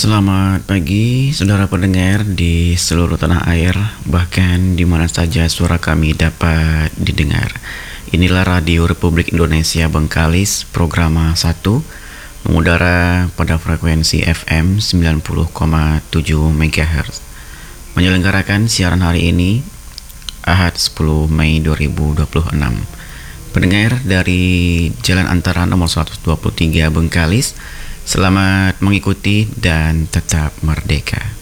Selamat pagi, saudara pendengar di seluruh tanah air, bahkan di mana saja suara kami dapat didengar. Inilah Radio Republik Indonesia Bengkalis, Programa 1, mengudara pada frekuensi FM 90,7 MHz. Menyelenggarakan siaran hari ini, Ahad 10 Mei 2026. Pendengar dari Jalan Antara nomor 123 Bengkalis, selamat mengikuti dan tetap merdeka.